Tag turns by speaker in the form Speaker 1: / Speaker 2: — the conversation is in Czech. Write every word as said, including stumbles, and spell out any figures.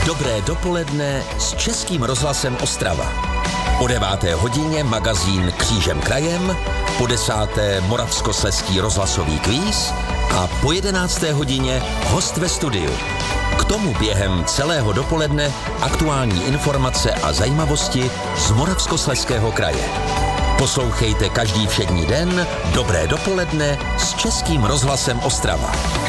Speaker 1: Dobré dopoledne s Českým rozhlasem Ostrava. Po deváté hodině magazín Křížem krajem, po desáté Moravskoslezský rozhlasový kvíz a po jedenácté hodině host ve studiu. K tomu během celého dopoledne aktuální informace a zajímavosti z Moravskoslezského kraje. Poslouchejte každý všední den Dobré dopoledne s Českým rozhlasem Ostrava.